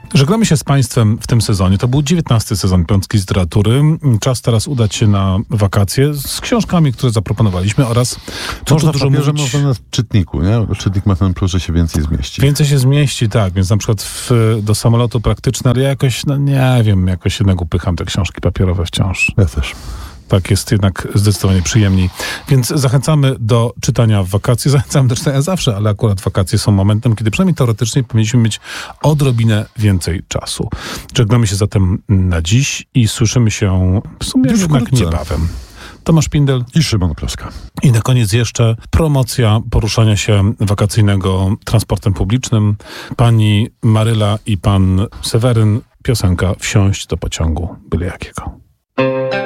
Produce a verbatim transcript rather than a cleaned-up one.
Żegnamy się z Państwem w tym sezonie. To był dziewiętnasty sezon Piątki z Literatury. Czas teraz udać się na wakacje z książkami, które zaproponowaliśmy oraz... Można dużo papierze, mówić... można na czytniku, nie? Czytnik ma ten plus, że się więcej zmieści. Więcej się zmieści, tak. Więc na przykład w, do samolotu praktyczne, ale ja jakoś, no nie wiem, jakoś jednak upycham te książki papierowe wciąż. Ja też. Tak jest jednak zdecydowanie przyjemniej. Więc zachęcamy do czytania w wakacje. Zachęcamy do czytania zawsze, ale akurat wakacje są momentem, kiedy przynajmniej teoretycznie powinniśmy mieć odrobinę więcej czasu. Żegnamy się zatem na dziś i słyszymy się w sumie Już jednak wkrótce. niebawem. Tomasz Pindel I Szymon Kloska. i na koniec jeszcze promocja poruszania się wakacyjnego transportem publicznym. Pani Maryla i pan Seweryn, piosenka Wsiąść do pociągu byle jakiego.